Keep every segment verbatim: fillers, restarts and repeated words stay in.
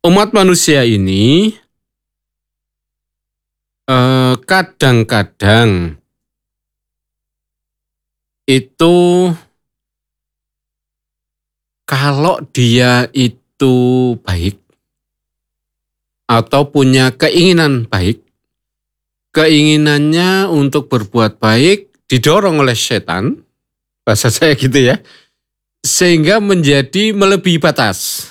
umat manusia ini eh, kadang-kadang itu kalau dia itu baik atau punya keinginan baik, keinginannya untuk berbuat baik didorong oleh setan, bahasa saya gitu ya, sehingga menjadi melebihi batas.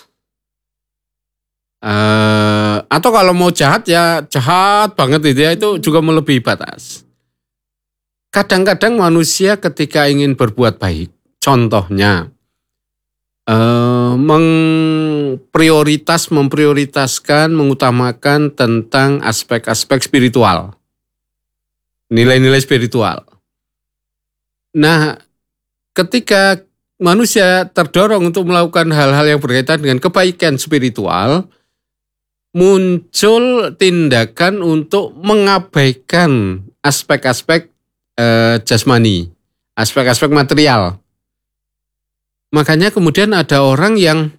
Uh, atau kalau mau jahat ya jahat banget itu ya, itu juga melebihi batas. Kadang-kadang manusia ketika ingin berbuat baik, contohnya uh, mengprioritas, memprioritaskan, mengutamakan tentang aspek-aspek spiritual, nilai-nilai spiritual. Nah, ketika manusia terdorong untuk melakukan hal-hal yang berkaitan dengan kebaikan spiritual, muncul tindakan untuk mengabaikan aspek-aspek eh, jasmani, aspek-aspek material. Makanya kemudian ada orang yang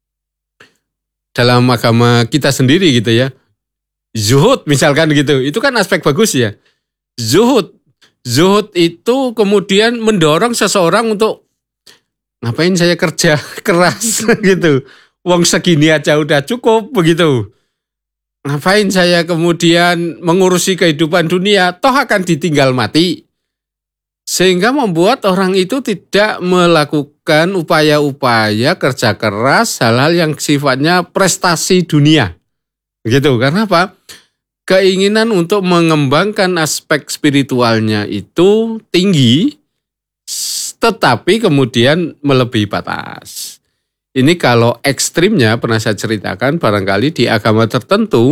dalam agama kita sendiri gitu ya, zuhud misalkan gitu, itu kan aspek bagus ya. Zuhud, zuhud itu kemudian mendorong seseorang untuk ngapain saya kerja keras gitu, wong segini aja udah cukup begitu. Ngapain saya kemudian mengurusi kehidupan dunia, toh akan ditinggal mati. Sehingga membuat orang itu tidak melakukan upaya-upaya kerja keras, hal-hal yang sifatnya prestasi dunia. Begitu, karena apa? Keinginan untuk mengembangkan aspek spiritualnya itu tinggi, tetapi kemudian melebihi batas. Ini kalau ekstrimnya pernah saya ceritakan, barangkali di agama tertentu,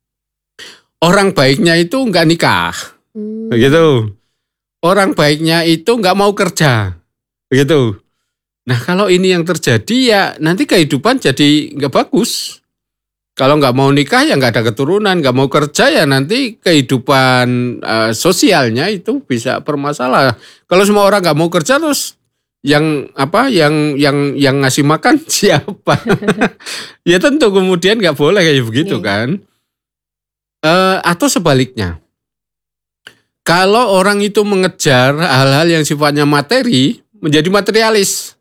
orang baiknya itu nggak nikah. Hmm. Begitu. Orang baiknya itu nggak mau kerja, begitu. Nah kalau ini yang terjadi ya nanti kehidupan jadi nggak bagus. Kalau nggak mau nikah ya nggak ada keturunan, nggak mau kerja ya nanti kehidupan uh, sosialnya itu bisa bermasalah. Kalau semua orang nggak mau kerja terus yang apa, yang yang yang ngasih makan siapa? Ya tentu kemudian nggak boleh kayak begitu yeah. kan. Uh, atau sebaliknya. Kalau orang itu mengejar hal-hal yang sifatnya materi, menjadi materialis.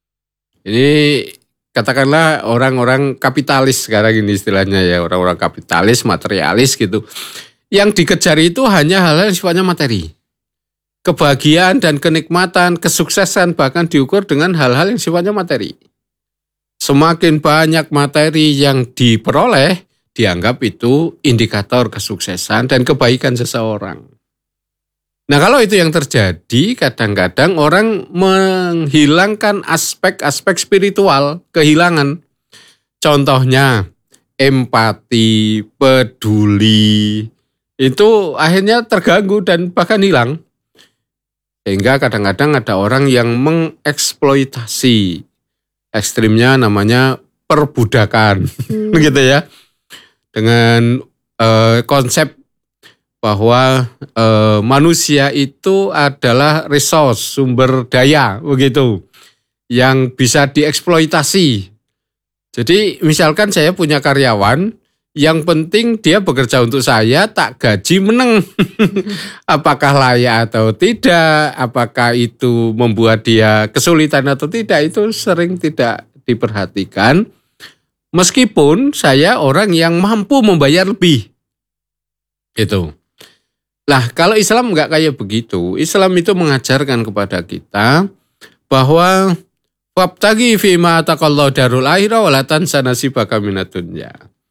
Ini katakanlah orang-orang kapitalis sekarang ini istilahnya ya, orang-orang kapitalis, materialis gitu. Yang dikejar itu hanya hal-hal yang sifatnya materi. Kebahagiaan dan kenikmatan, kesuksesan bahkan diukur dengan hal-hal yang sifatnya materi. Semakin banyak materi yang diperoleh, dianggap itu indikator kesuksesan dan kebaikan seseorang. Nah kalau itu yang terjadi, kadang-kadang orang menghilangkan aspek-aspek spiritual, kehilangan. Contohnya empati, peduli, itu akhirnya terganggu dan bahkan hilang. Sehingga kadang-kadang ada orang yang mengeksploitasi, ekstrimnya namanya perbudakan, hmm. gitu ya. Dengan uh, konsep bahwa e, manusia itu adalah resource, sumber daya begitu, yang bisa dieksploitasi. Jadi misalkan saya punya karyawan, yang penting dia bekerja untuk saya, tak gaji meneng. Apakah layak atau tidak, apakah itu membuat dia kesulitan atau tidak, itu sering tidak diperhatikan. Meskipun saya orang yang mampu membayar lebih. Itu. Lah kalau Islam enggak kayak begitu. Islam itu mengajarkan kepada kita bahwa wabtaghi fima ataqallahu darul akhirah wa la tansa nasibaka minad dunya.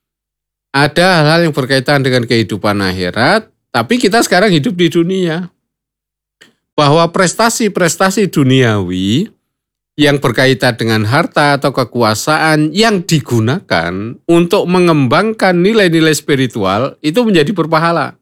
Ada hal-hal yang berkaitan dengan kehidupan akhirat, tapi kita sekarang hidup di dunia. Bahwa prestasi-prestasi duniawi yang berkaitan dengan harta atau kekuasaan yang digunakan untuk mengembangkan nilai-nilai spiritual itu menjadi berpahala.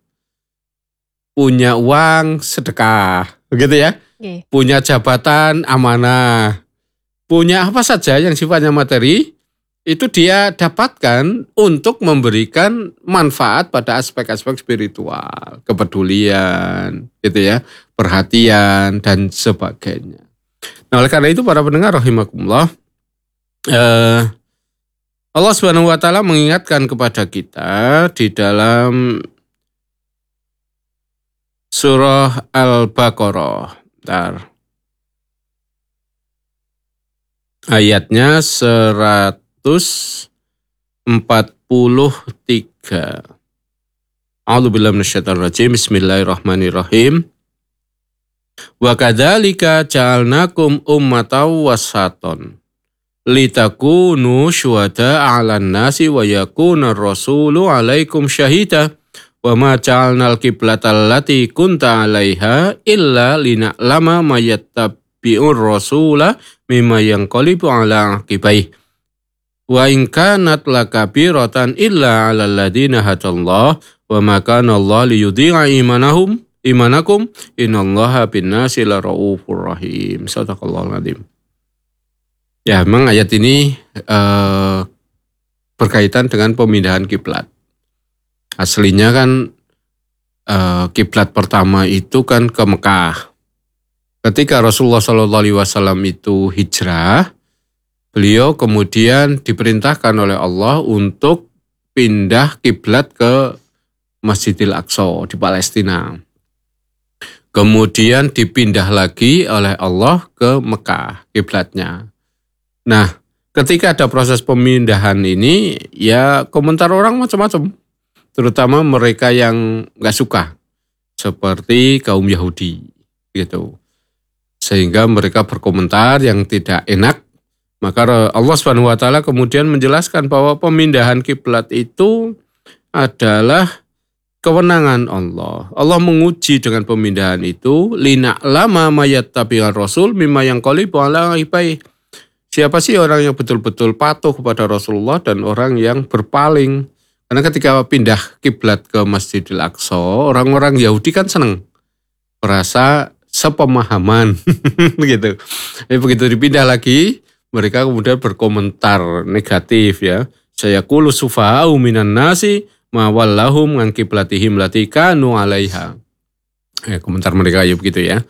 Punya uang sedekah, begitu ya. Okay. Punya jabatan amanah. Punya apa saja yang sifatnya materi, itu dia dapatkan untuk memberikan manfaat pada aspek-aspek spiritual, kepedulian, gitu ya, perhatian dan sebagainya. Nah, oleh karena itu para pendengar rahimakumullah, eh, Allah Subhanahu wa taala mengingatkan kepada kita di dalam surah Al-Baqarah. Bentar. Ayatnya seratus empat puluh tiga. A'udzubillahi minasyaitonir rajim. Bismillahirrahmanirrahim. Wa kadzalika ja'alnakum ummatan wasaton litakunu syuhada 'alan nasi wa yakuna rasulu 'alaikum syahida wa ma ja'alnal qiblatal lati kunta 'alaiha illa lina'lama mayattabi'ur rasula mimma yanqalibu 'ala 'aqibai wa in kanat lakabiratan illa 'alal ladina hadallah wa ma kana Allah liyudhi'a imanahum imanakum innallaha binnasi laraufur rahim. Shadaqallahul adzim. Ya, memang ayat ini eh, berkaitan dengan pemindahan kiblat. Aslinya kan eh, kiblat pertama itu kan ke Mekah. Ketika Rasulullah shallallahu alaihi wasallam itu hijrah, beliau kemudian diperintahkan oleh Allah untuk pindah kiblat ke Masjidil Aqsa di Palestina. Kemudian dipindah lagi oleh Allah ke Mekah kiblatnya. Nah, ketika ada proses pemindahan ini, ya komentar orang macam-macam. Terutama mereka yang nggak suka, seperti kaum Yahudi, gitu. Sehingga mereka berkomentar yang tidak enak. Maka Allah Subhanahu wa taala kemudian menjelaskan bahwa pemindahan kiblat itu adalah kewenangan Allah. Allah menguji dengan pemindahan itu, lina lama mayat tabi'ar rasul mimma yang qalibu ala ibai. Siapa sih orang yang betul-betul patuh kepada Rasulullah dan orang yang berpaling? Karena ketika pindah kiblat ke Masjidil Aqsa, orang-orang Yahudi kan senang, merasa sepemahaman, gitu. Jadi begitu dipindah lagi, mereka kemudian berkomentar negatif ya. Saya qulu sufa'u minan nasi ma wallahum an qiblatihim lati kanu 'alaiha. Ya, komentar mereka ya begitu ya.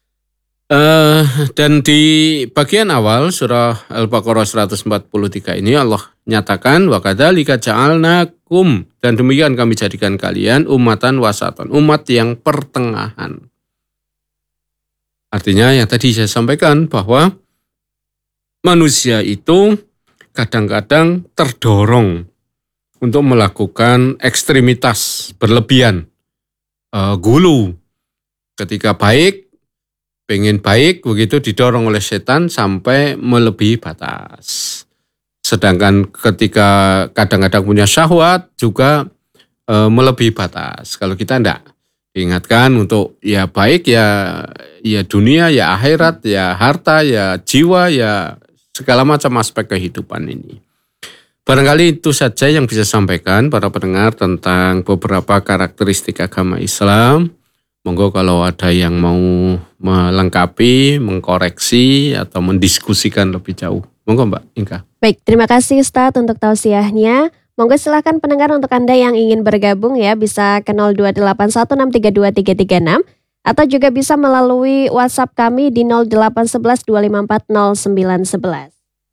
Uh, dan di bagian awal surah Al-Baqarah seratus empat puluh tiga ini Allah nyatakan wa kadzalika ja'alnakum, dan demikian kami jadikan kalian ummatan wasatan, umat yang pertengahan. Artinya yang tadi saya sampaikan bahwa manusia itu kadang-kadang terdorong untuk melakukan ekstremitas berlebihan, uh, gulu. Ketika baik, pengen baik, begitu didorong oleh setan sampai melebihi batas. Sedangkan ketika kadang-kadang punya syahwat juga uh, melebihi batas. Kalau kita enggak, diingatkan untuk ya baik, ya ya dunia, ya akhirat, ya harta, ya jiwa, ya segala macam aspek kehidupan ini. Barangkali itu saja yang bisa sampaikan para pendengar tentang beberapa karakteristik agama Islam. Monggo kalau ada yang mau melengkapi, mengkoreksi, atau mendiskusikan lebih jauh. Monggo Mbak Inka. Baik, terima kasih Ustadz untuk tausiahnya. Monggo silakan pendengar untuk Anda yang ingin bergabung ya, bisa ke nol dua delapan satu enam tiga dua tiga tiga enam atau juga bisa melalui WhatsApp kami di nol delapan satu satu dua lima empat nol sembilan satu satu.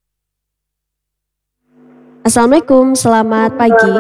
Assalamualaikum, selamat pagi.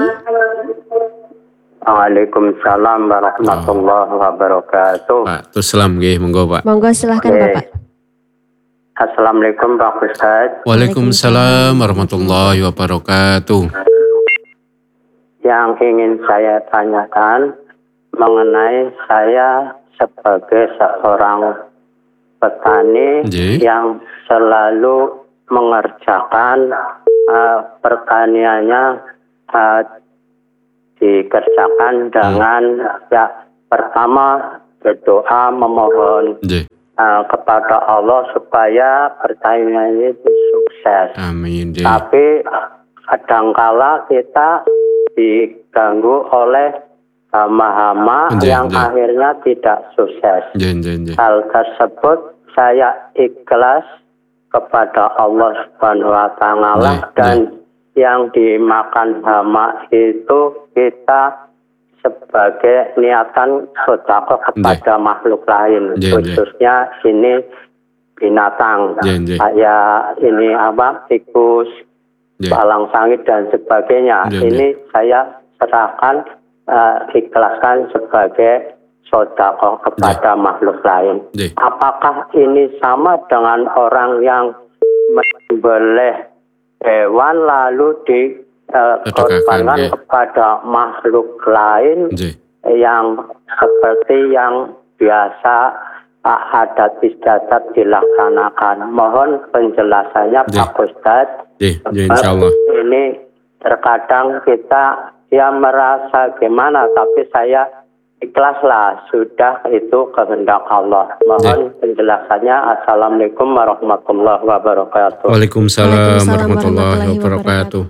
Waalaikumsalam warahmatullahi wabarakatuh. Pak, terus salam nggih, monggo Pak. Monggo silahkan Oke. Bapak. Assalamualaikum Pak Ustaz. Waalaikumsalam warahmatullahi wabarakatuh. Yang ingin saya tanyakan mengenai saya sebagai seorang petani Nggih. yang selalu mengerjakan uh, pertaniannya uh, dikerjakan dengan hmm. ya pertama berdoa memohon Nggih. uh, kepada Allah supaya pertanian itu sukses. Amin. Nggih. Tapi kadangkala kita diganggu oleh hama-hama Nggih, yang nggih. akhirnya tidak sukses. Nggih, nggih, nggih. Hal tersebut saya ikhlas kepada Allah Subhanahu wa taala Nggih, dan yang dimakan hama itu kita sebagai niatan sedekah kepada Nggih. makhluk lain, Nggih, khususnya ini binatang, Nggih, nggih. kayak ini apa tikus, Yeah. palang sangit dan sebagainya. Yeah, Ini yeah. saya serahkan, uh, ikhlaskan sebagai sedekah kepada yeah. makhluk lain. Yeah. Apakah ini sama dengan orang yang menyembelih hewan lalu dikorbankan uh, yeah. kepada makhluk lain yeah. yang seperti yang biasa adat istiadat dilaksanakan? Mohon penjelasannya yeah. Pak Ustadz. Yeah, yeah, insya Allah. Ini terkadang kita ya merasa gimana, tapi saya ikhlaslah, sudah itu kehendak Allah. Mohon yeah. penjelasannya. Assalamualaikum warahmatullahi wabarakatuh. Waalaikumsalam warahmatullahi wabarakatuh.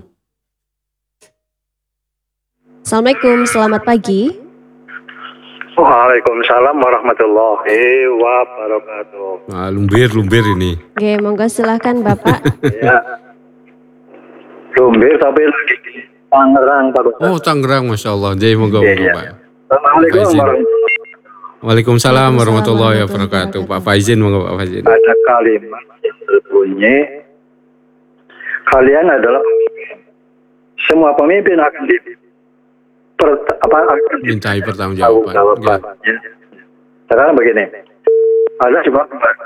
Assalamualaikum, selamat pagi. Waalaikumsalam warahmatullahi wabarakatuh. Nah, lumbir, lumbir ini. Oke, monggo silahkan Bapak. Ya. Lumbir tapi lagi di Tangerang, Pak Ustaz. Oh, Tangerang, Masya Allah. Jadi monggo, ya, monggo, ya. Pak. Assalamualaikum warahmatullahi wabarakatuh. Waalaikumsalam warahmatullahi wabarakatuh. Pak Faizin, monggo Pak Faizin. Ada kalimat yang berbunyi, kalian adalah pemimpin. Semua pemimpin akan di per, apa akan mintai pertanggungjawaban. Ya. Sekarang begini, ada sebuah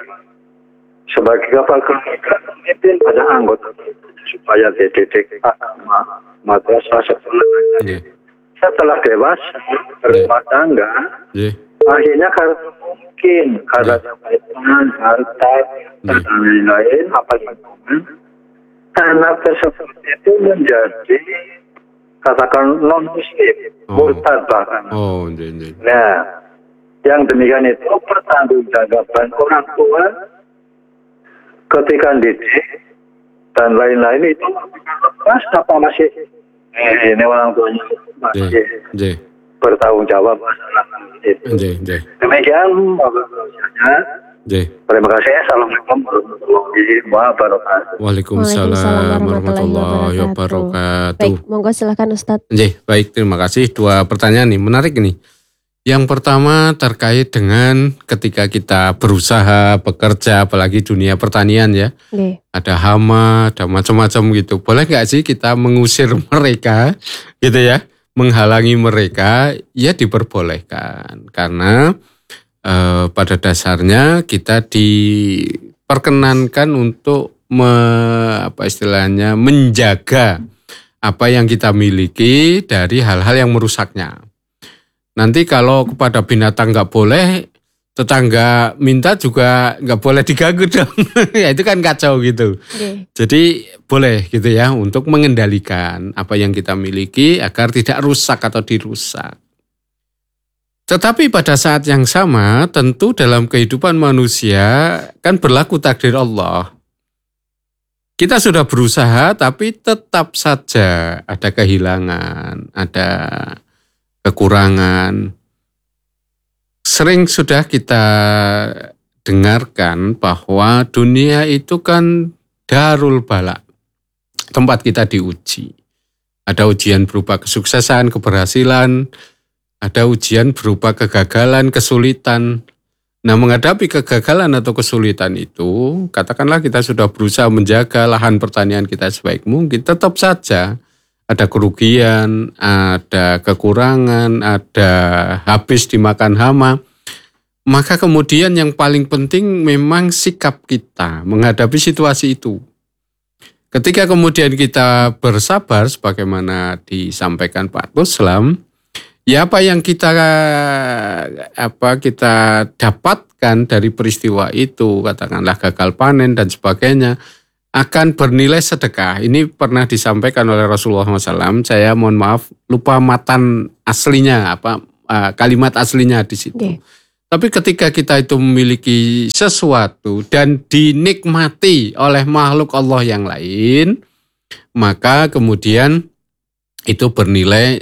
sebagai kepala keluarga pemimpin pada anggota supaya dididik agama, madrasah, sekolah. Yeah. Setelah dewasa berumah tangga, yeah. akhirnya karena mungkin karena jabatan, harta, dan lain-lain, apa lingkungan, anak tersebut itu menjadi katakan non muslim, oh. murtad bahkan. Oh, yeah, yeah. Nah, yang demikian itu pertanggungjawaban orang tua ketika didik dan lain-lain itu lepas apa masih eh, ini orang tuanya masih yeah, yeah. bertanggung jawab masalah itu. Yeah, yeah. Demikian bahasanya. Yeah. Terima kasih. Assalamualaikum warahmatullahi wabarakatuh. Waalaikumsalam warahmatullahi wabarakatuh. Baik, monggo silakan Ustadz. Yeah, baik, terima kasih. Dua pertanyaan nih, menarik nih. Yang pertama terkait dengan ketika kita berusaha, bekerja, apalagi dunia pertanian ya. Okay. Ada hama, ada macam-macam gitu. Boleh nggak sih kita mengusir mereka gitu ya, menghalangi mereka? Ya diperbolehkan. Karena eh, pada dasarnya kita diperkenankan untuk me, apa istilahnya menjaga apa yang kita miliki dari hal-hal yang merusaknya. Nanti kalau kepada binatang nggak boleh, tetangga minta juga nggak boleh diganggu dong. Ya itu kan kacau gitu. Okay. Jadi boleh gitu ya untuk mengendalikan apa yang kita miliki agar tidak rusak atau dirusak. Tetapi pada saat yang sama tentu dalam kehidupan manusia kan berlaku takdir Allah. Kita sudah berusaha tapi tetap saja ada kehilangan, ada kekurangan. Sering sudah kita dengarkan bahwa dunia itu kan darul bala, tempat kita diuji. Ada ujian berupa kesuksesan, keberhasilan, ada ujian berupa kegagalan, kesulitan. Nah, menghadapi kegagalan atau kesulitan itu, katakanlah kita sudah berusaha menjaga lahan pertanian kita sebaik mungkin, tetap saja ada kerugian, ada kekurangan, ada habis dimakan hama. Maka kemudian yang paling penting memang sikap kita menghadapi situasi itu. Ketika kemudian kita bersabar sebagaimana disampaikan Pak Tuslam, ya apa yang kita apa kita dapatkan dari peristiwa itu, katakanlah gagal panen dan sebagainya, akan bernilai sedekah. Ini pernah disampaikan oleh Rasulullah shallallahu alaihi wasallam. Saya mohon maaf lupa matan aslinya apa kalimat aslinya di situ. Okay. Tapi ketika kita itu memiliki sesuatu dan dinikmati oleh makhluk Allah yang lain, maka kemudian itu bernilai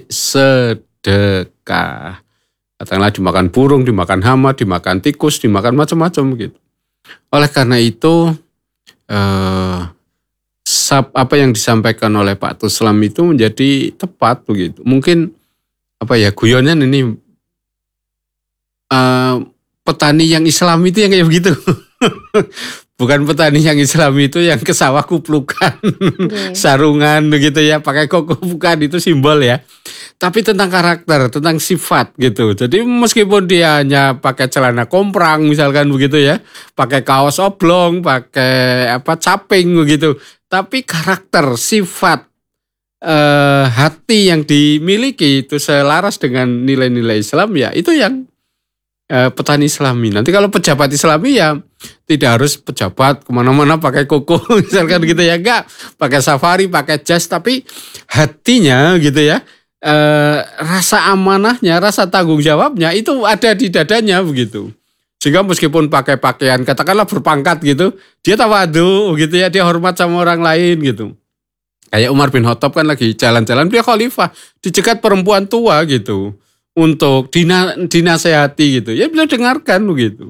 sedekah. Katakanlah dimakan burung, dimakan hama, dimakan tikus, dimakan macam-macam gitu. Oleh karena itu Uh, sab, apa yang disampaikan oleh Pak Tuslam itu menjadi tepat begitu. Mungkin apa ya guyonan ini uh, petani yang Islam itu yang kayak begitu. Bukan petani yang Islami itu yang ke sawah kuplukan, okay. sarungan begitu ya, pakai koko, bukan, itu simbol ya. Tapi tentang karakter, tentang sifat gitu. Jadi meskipun dia hanya pakai celana komprang misalkan begitu ya, pakai kaos oblong, pakai apa caping begitu, tapi karakter, sifat, eh, hati yang dimiliki itu selaras dengan nilai-nilai Islam ya, itu yang eh, petani Islami. Nanti kalau pejabat Islami ya tidak harus pejabat kemana-mana pakai koko misalkan gitu ya, enggak, pakai safari, pakai jas, tapi hatinya gitu ya, eh, rasa amanahnya, rasa tanggung jawabnya itu ada di dadanya begitu. Sehingga meskipun pakai pakaian katakanlah berpangkat gitu, dia tawadu gitu ya, dia hormat sama orang lain gitu. Kayak Umar bin Khattab kan lagi jalan-jalan, dia khalifah, dicegat perempuan tua gitu untuk dina, dinasehati gitu. Ya beliau dengarkan begitu.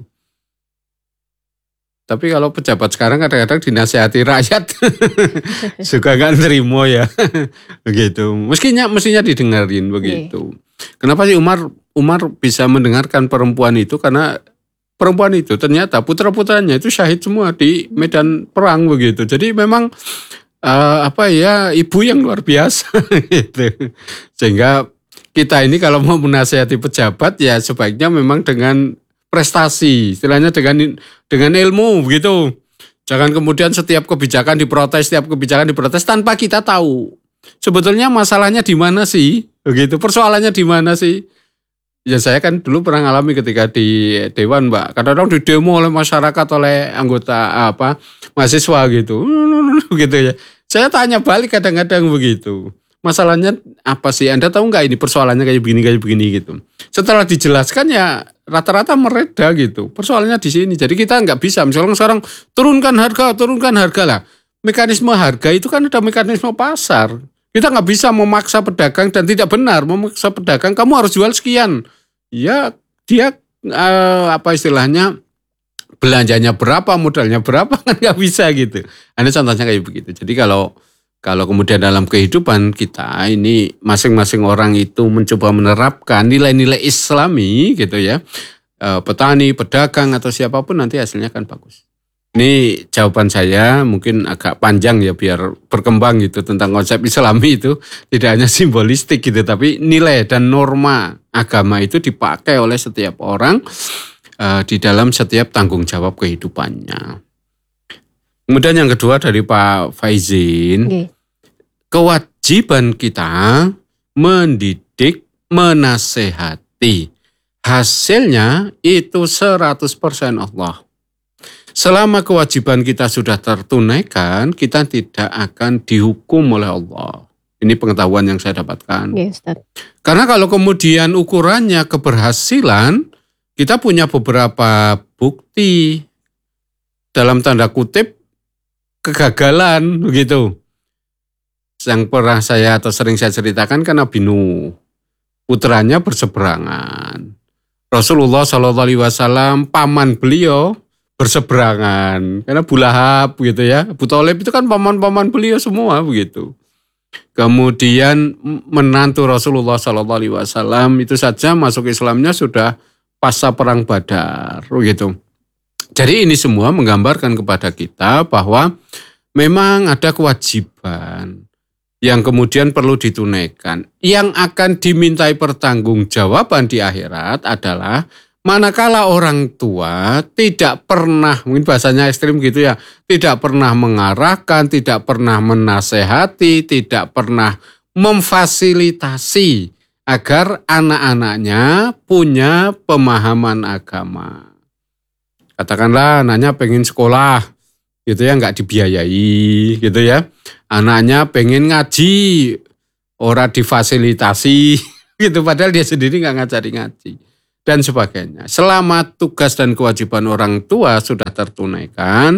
Tapi kalau pejabat sekarang kadang-kadang dinasehati rakyat suka gak nerimo ya. Begitu. Mestinya mestinya didengarin begitu. Okay. Kenapa sih Umar Umar bisa mendengarkan perempuan itu? Karena perempuan itu ternyata putra-putranya itu syahid semua di medan perang begitu. Jadi memang uh, apa ya, ibu yang luar biasa gitu. Sehingga kita ini kalau mau menasehati pejabat ya sebaiknya memang dengan prestasi, istilahnya dengan dengan ilmu begitu. Jangan kemudian setiap kebijakan diprotes, setiap kebijakan diprotes tanpa kita tahu sebetulnya masalahnya di mana sih, begitu. Persoalannya di mana sih? Ya saya kan dulu pernah ngalami ketika di dewan, Mbak. Kadang-kadang di demo oleh masyarakat, oleh anggota apa mahasiswa gitu, gitu ya. Saya tanya balik kadang-kadang begitu. Masalahnya apa sih? Anda tahu nggak ini persoalannya kayak begini, kayak begini gitu. Setelah dijelaskan ya rata-rata mereda gitu. Persoalannya di sini. Jadi kita nggak bisa. Misalnya sekarang turunkan harga, turunkan harga lah. Mekanisme harga itu kan ada mekanisme pasar. Kita nggak bisa memaksa pedagang dan tidak benar memaksa pedagang. Kamu harus jual sekian. Ya dia eh, apa istilahnya belanjanya berapa, modalnya berapa kan nggak bisa gitu. Ada contohnya kayak begitu. Jadi kalau Kalau kemudian dalam kehidupan kita ini masing-masing orang itu mencoba menerapkan nilai-nilai Islami gitu ya, petani, pedagang atau siapapun nanti hasilnya akan bagus. Ini jawaban saya mungkin agak panjang ya biar berkembang gitu tentang konsep Islami itu tidak hanya simbolistik gitu, tapi nilai dan norma agama itu dipakai oleh setiap orang uh, di dalam setiap tanggung jawab kehidupannya. Kemudian yang kedua dari Pak Faizin, okay. Kewajiban kita mendidik, menasehati. Hasilnya itu seratus persen Allah. Selama kewajiban kita sudah tertunaikan, kita tidak akan dihukum oleh Allah. Ini pengetahuan yang saya dapatkan. Yes, Karena kalau kemudian ukurannya keberhasilan, kita punya beberapa bukti dalam tanda kutip kegagalan begitu. Yang pernah saya atau sering saya ceritakan kan Nabi Nuh, putranya berseberangan. Rasulullah shallallahu alaihi wasallam paman beliau berseberangan karena Abu Lahab gitu ya. Abu Thalib itu kan paman-paman beliau semua begitu. Kemudian menantu Rasulullah shallallahu alaihi wasallam itu saja masuk Islamnya sudah pasca perang Badar begitu. Jadi ini semua menggambarkan kepada kita bahwa memang ada kewajiban yang kemudian perlu ditunaikan. Yang akan dimintai pertanggungjawaban di akhirat adalah manakala orang tua tidak pernah, mungkin bahasanya ekstrim gitu ya, tidak pernah mengarahkan, tidak pernah menasehati, tidak pernah memfasilitasi agar anak-anaknya punya pemahaman agama. Katakanlah anaknya pengen sekolah, gitu ya, nggak dibiayai, gitu ya. Anaknya pengen ngaji, ora difasilitasi, gitu. Padahal dia sendiri nggak ngajari ngaji dan sebagainya. Selama tugas dan kewajiban orang tua sudah tertunaikan,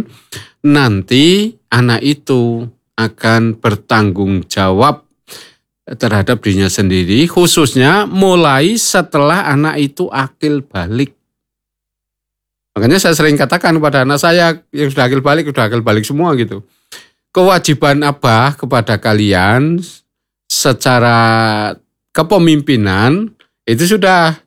nanti anak itu akan bertanggung jawab terhadap dirinya sendiri, khususnya mulai setelah anak itu akil balik. Makanya saya sering katakan kepada anak saya yang sudah akil balik, sudah akil balik semua gitu. Kewajiban abah kepada kalian secara kepemimpinan itu sudah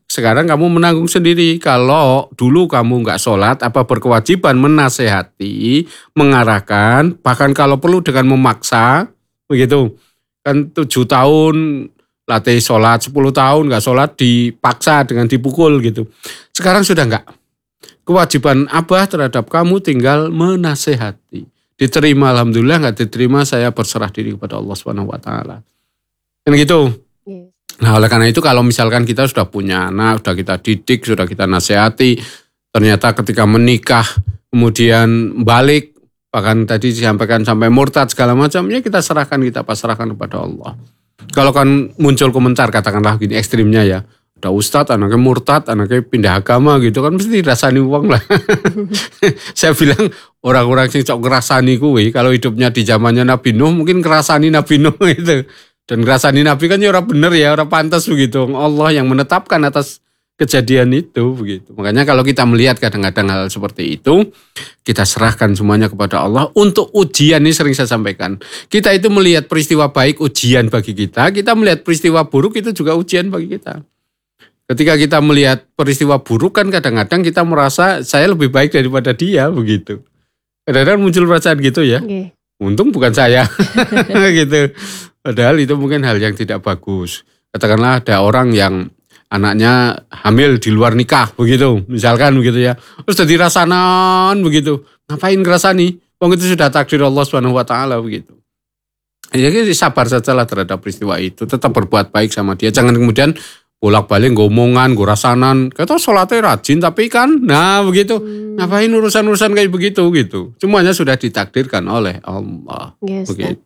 sekarang kamu menanggung sendiri. Kalau dulu kamu nggak sholat, apa berkewajiban menasehati, mengarahkan, bahkan kalau perlu dengan memaksa, begitu. Kan tujuh tahun latih sholat, sepuluh tahun nggak sholat dipaksa dengan dipukul gitu. Sekarang sudah nggak. Kewajiban abah terhadap kamu tinggal menasehati. Diterima alhamdulillah, nggak diterima saya berserah diri kepada Allah subhanahu wa taala. Kan gitu. Nah oleh karena itu kalau misalkan kita sudah punya anak, sudah kita didik, sudah kita nasihati, ternyata ketika menikah kemudian balik, bahkan tadi disampaikan sampai murtad segala macam, ya kita serahkan, kita pasrahkan kepada Allah. Kalau kan muncul komentar katakanlah gini ekstrimnya ya, ada ustadz anaknya murtad, anaknya pindah agama gitu kan mesti dirasani uang lah. Saya bilang orang-orang yang sok ngerasani kuwi kalau hidupnya di zamannya Nabi Nuh mungkin ngerasani Nabi Nuh itu. Dan ngerasani Nabi kan ya orang bener ya, orang pantas begitu. Allah yang menetapkan atas kejadian itu begitu. Makanya kalau kita melihat kadang-kadang hal seperti itu, kita serahkan semuanya kepada Allah. Untuk ujian ini sering saya sampaikan. Kita itu melihat peristiwa baik ujian bagi kita, kita melihat peristiwa buruk itu juga ujian bagi kita. Ketika kita melihat peristiwa buruk kan kadang-kadang kita merasa saya lebih baik daripada dia begitu. Kadang-kadang muncul perasaan gitu ya. Okay. Untung bukan saya gitu. Padahal itu mungkin hal yang tidak bagus. Katakanlah ada orang yang anaknya hamil di luar nikah begitu, misalkan begitu ya. Terus jadi rasanan begitu. Ngapain ngerasani? Wong itu sudah takdir Allah subhanahu wa taala begitu. Jadi sabar sajalah terhadap peristiwa itu, tetap berbuat baik sama dia. Jangan kemudian bolak-balik ngomongan, gue rasanan. Kata sholatnya rajin tapi kan, nah begitu. Hmm. Ngapain urusan-urusan kayak begitu gitu. Semuanya sudah ditakdirkan oleh Allah. Yes, begitu.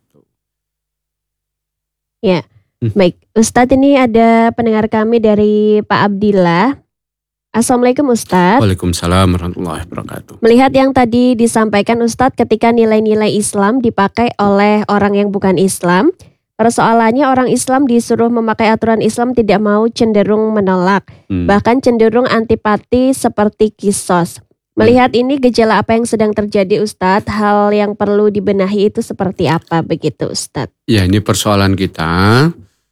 Ya, hmm. Baik. Ustadz ini ada pendengar kami dari Pak Abdillah. Assalamualaikum Ustadz. Waalaikumsalam warahmatullahi wabarakatuh. Melihat yang tadi disampaikan Ustadz ketika nilai-nilai Islam dipakai oleh orang yang bukan Islam, persoalannya orang Islam disuruh memakai aturan Islam tidak mau, cenderung menolak, hmm. bahkan cenderung antipati seperti kisos. Melihat hmm. ini gejala apa yang sedang terjadi Ustadz? Hal yang perlu dibenahi itu seperti apa begitu Ustadz? Ya ini persoalan kita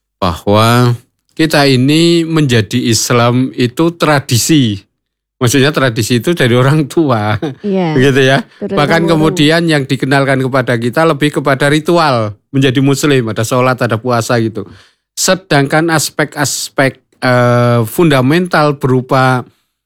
bahwa kita ini menjadi Islam itu tradisi. Maksudnya tradisi itu dari orang tua. Ya, begitu ya. Bahkan kemudian yang dikenalkan kepada kita lebih kepada ritual. Menjadi muslim, ada sholat, ada puasa gitu. Sedangkan aspek-aspek eh, fundamental berupa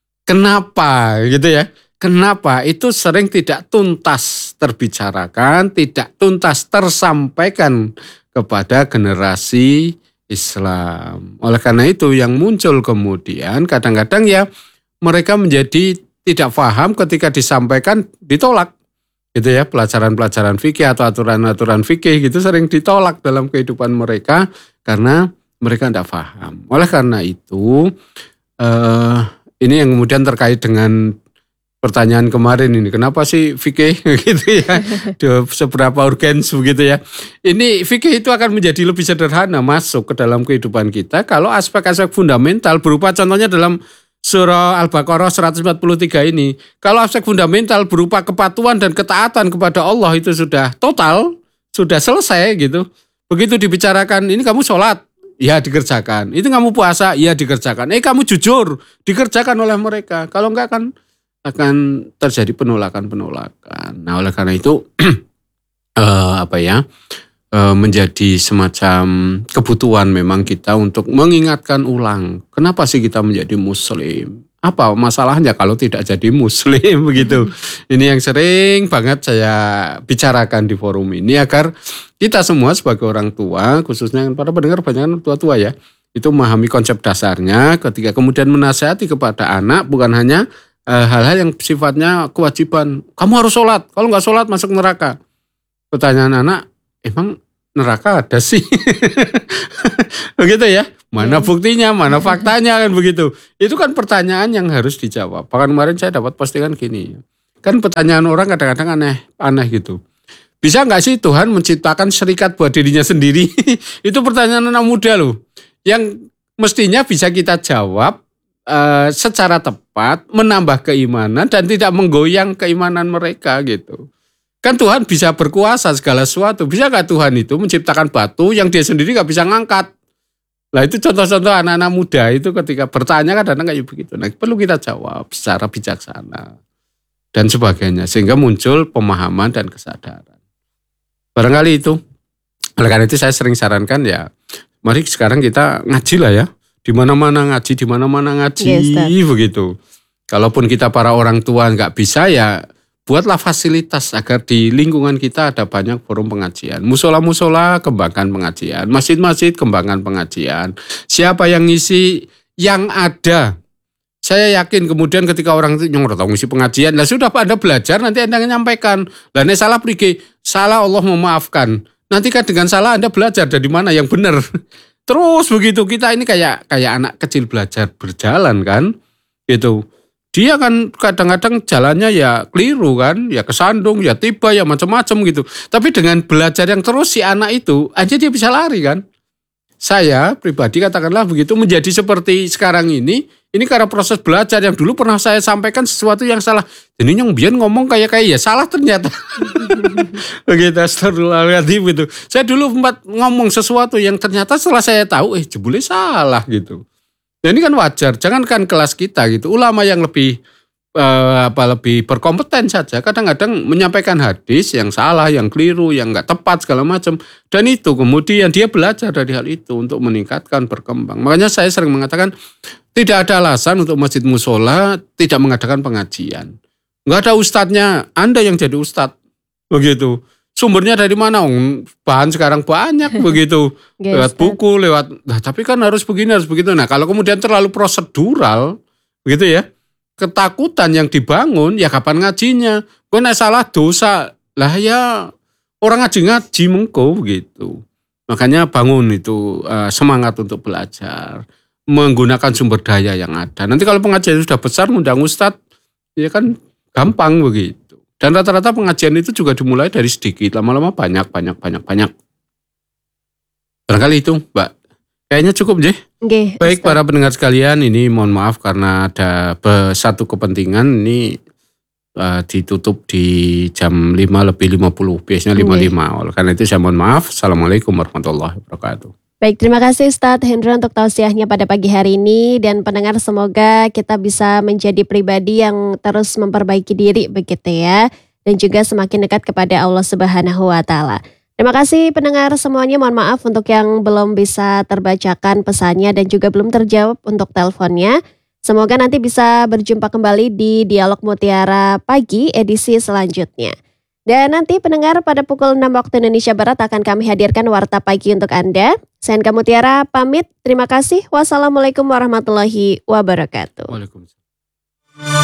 kenapa gitu ya. Kenapa itu sering tidak tuntas terbicarakan, tidak tuntas tersampaikan kepada generasi Islam. Oleh karena itu yang muncul kemudian kadang-kadang ya mereka menjadi tidak paham ketika disampaikan ditolak. Gitu ya, pelajaran-pelajaran fikih atau aturan-aturan fikih gitu sering ditolak dalam kehidupan mereka karena mereka tidak paham. Oleh karena itu eh, ini yang kemudian terkait dengan pertanyaan kemarin ini, kenapa sih fikih gitu ya, seberapa urgens begitu ya. Ini fikih itu akan menjadi lebih sederhana masuk ke dalam kehidupan kita kalau aspek-aspek fundamental berupa contohnya dalam surah Al-Baqarah seratus empat puluh tiga ini. Kalau aspek fundamental berupa kepatuhan dan ketaatan kepada Allah itu sudah total, sudah selesai gitu. Begitu dibicarakan, ini kamu sholat, ya dikerjakan. Itu kamu puasa, ya dikerjakan. Eh kamu jujur, dikerjakan oleh mereka. Kalau enggak kan akan terjadi penolakan-penolakan. Nah oleh karena itu eh, apa ya eh, menjadi semacam kebutuhan memang kita untuk mengingatkan ulang. Kenapa sih kita menjadi muslim? Apa masalahnya kalau tidak jadi muslim begitu? Ini yang sering banget saya bicarakan di forum ini agar kita semua sebagai orang tua, khususnya para pendengar banyak tua-tua ya, itu memahami konsep dasarnya ketika kemudian menasihati kepada anak bukan hanya hal-hal yang sifatnya kewajiban. Kamu harus sholat, kalau nggak sholat masuk neraka. Pertanyaan anak, emang neraka ada sih? Begitu ya? Mana buktinya, mana faktanya kan begitu. Itu kan pertanyaan yang harus dijawab. Bahkan kemarin saya dapat postingan gini. Kan pertanyaan orang kadang-kadang aneh, aneh gitu. Bisa nggak sih Tuhan menciptakan syarikat buat dirinya sendiri? Itu pertanyaan anak muda loh. Yang mestinya bisa kita jawab Uh, secara tepat, menambah keimanan dan tidak menggoyang keimanan mereka gitu. Kan Tuhan bisa berkuasa segala sesuatu. Bisa gak Tuhan itu menciptakan batu yang dia sendiri gak bisa ngangkat? Nah itu contoh-contoh anak-anak muda itu ketika bertanya kadang-kadang kayak begitu. Nah perlu kita jawab secara bijaksana dan sebagainya. Sehingga muncul pemahaman dan kesadaran. Barangkali itu. Oleh karena itu saya sering sarankan ya, mari sekarang kita ngaji lah ya. Di mana-mana ngaji, di mana-mana ngaji, yes, begitu. Kalaupun kita para orang tua nggak bisa ya, buatlah fasilitas agar di lingkungan kita ada banyak forum pengajian. Musola-musola, kembangkan pengajian. Masjid-masjid, kembangkan pengajian. Siapa yang ngisi, yang ada. Saya yakin kemudian ketika orang itu nyong tahu ngisi pengajian, lah sudah Pak Anda belajar, nanti Anda menyampaikan. Lah ini salah pergi, salah Allah memaafkan. Nanti kan dengan salah Anda belajar dari mana yang benar. Terus begitu, kita ini kayak kayak anak kecil belajar berjalan kan, gitu. Dia kan kadang-kadang jalannya ya keliru kan, ya kesandung, ya tiba, ya macam-macam gitu. Tapi dengan belajar yang terus si anak itu, aja dia bisa lari kan. Saya pribadi katakanlah begitu menjadi seperti sekarang ini, ini karena proses belajar yang dulu pernah saya sampaikan sesuatu yang salah. Jadi yang biar ngomong kayak-kayak ya salah ternyata. Begitu, astagfirullahaladzim gitu. Saya dulu sempat ngomong sesuatu yang ternyata setelah saya tahu, eh jebule salah gitu. Nah ini kan wajar, jangankan kelas kita gitu, ulama yang lebih eh, apa lebih berkompeten saja kadang-kadang menyampaikan hadis yang salah, yang keliru, yang nggak tepat segala macam. Dan itu kemudian dia belajar dari hal itu untuk meningkatkan, berkembang. Makanya saya sering mengatakan tidak ada alasan untuk masjid musola tidak mengadakan pengajian. Nggak ada ustadznya, Anda yang jadi ustadz, begitu. Sumbernya dari mana? Bahan sekarang banyak begitu. Lewat buku, lewat. Nah, tapi kan harus begini, harus begitu. Nah, kalau kemudian terlalu prosedural, begitu ya. Ketakutan yang dibangun, ya kapan ngajinya? Kok nek salah dosa. Lah ya orang ngaji-ngaji mengko begitu. Makanya bangun itu uh, semangat untuk belajar, menggunakan sumber daya yang ada. Nanti kalau pengajian sudah besar, ngundang ustadz, ya kan gampang begitu. Dan rata-rata pengajian itu juga dimulai dari sedikit, lama-lama banyak, banyak, banyak, banyak. Barangkali itu, Mbak. Kayaknya cukup, Jeh. Okay, Baik, Ustaz. Para pendengar sekalian, ini mohon maaf karena ada satu kepentingan, ini uh, ditutup di jam lima lebih lima puluh, biasanya lima puluh lima. Okay. Oleh karena itu saya mohon maaf. Assalamualaikum warahmatullahi wabarakatuh. Baik, terima kasih Ustadz Hendra untuk tausiahnya pada pagi hari ini, dan pendengar semoga kita bisa menjadi pribadi yang terus memperbaiki diri begitu ya, dan juga semakin dekat kepada Allah Subhanahu wa taala. Terima kasih pendengar semuanya, mohon maaf untuk yang belum bisa terbacakan pesannya dan juga belum terjawab untuk teleponnya. Semoga nanti bisa berjumpa kembali di Dialog Mutiara Pagi edisi selanjutnya. Dan nanti pendengar pada pukul enam waktu Indonesia Barat akan kami hadirkan Warta Pagi untuk Anda. Saya Anka Mutiara pamit. Terima kasih. Wassalamualaikum warahmatullahi wabarakatuh. Waalaikumsalam.